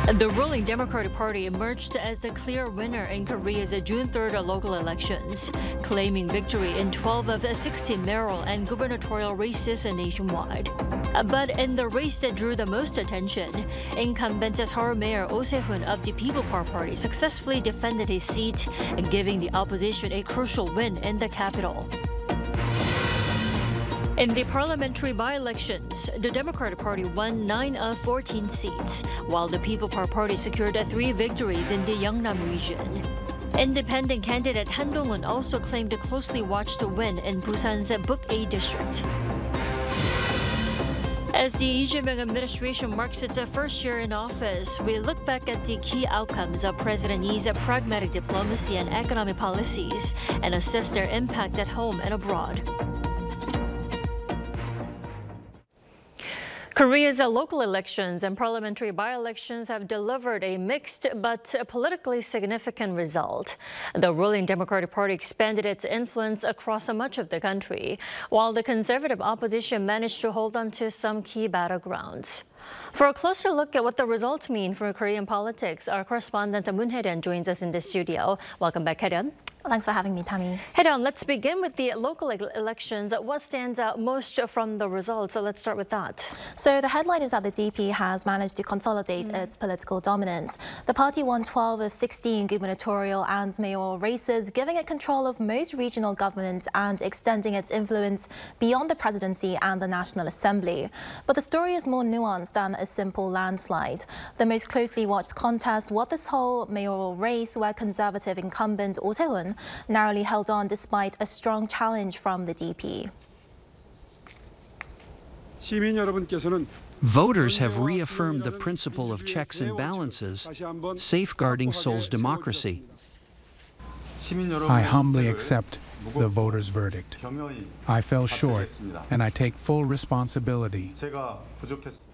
The ruling Democratic Party emerged as the clear winner in Korea's June 3rd local elections, claiming victory in 12 of 16 mayoral and gubernatorial races nationwide. But in the race that drew the most attention, incumbent Seoul Mayor Oh Se-hoon of the People Power Party successfully defended his seat, giving the opposition a crucial win in the capital. In the parliamentary by-elections, the Democratic Party won 9 of 14 seats, while the People Power Party secured 3 victories in the Yeongnam region. Independent candidate Han Dong-un also claimed a closely watched win in Busan's Buk-A district. As the Lee Jae-myung administration marks its first year in office, we look back at the key outcomes of President Lee's pragmatic diplomacy and economic policies and assess their impact at home and abroad. Korea's local elections and parliamentary by-elections have delivered a mixed but politically significant result. The ruling Democratic Party expanded its influence across much of the country, while the conservative opposition managed to hold on to some key battlegrounds. For a closer look at what the results mean for Korean politics, our correspondent Moon Hae-ryun joins us in the studio. Welcome back, Hae-ryun. Thanks for having me, Tammy. Hae-ryun, let's begin with the local elections. What stands out most from the results? So let's start with that. So the headline is that the DP has managed to consolidate its political dominance. The party won 12 of 16 gubernatorial and mayoral races, giving it control of most regional governments and extending its influence beyond the presidency and the National Assembly. But the story is more nuanced than a simple landslide. The most closely watched contest was this whole mayoral race, where conservative incumbent Oh Se-hoon narrowly held on despite a strong challenge from the DP. Voters have reaffirmed the principle of checks and balances, safeguarding Seoul's democracy. I humbly accept the voters' verdict. I fell short, and I take full responsibility.